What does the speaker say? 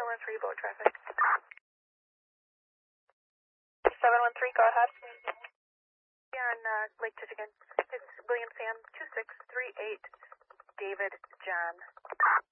713, boat traffic. 713, go ahead. Here on Lake Chichigan. It's William Sam 2638, David John.